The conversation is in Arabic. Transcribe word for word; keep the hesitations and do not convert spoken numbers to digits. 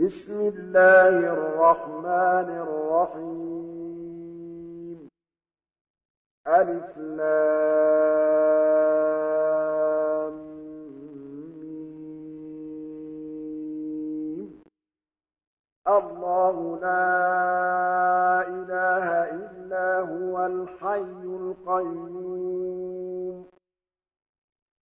بسم الله الرحمن الرحيم ألف لام ميم الله لا إله إلا هو الحي القيوم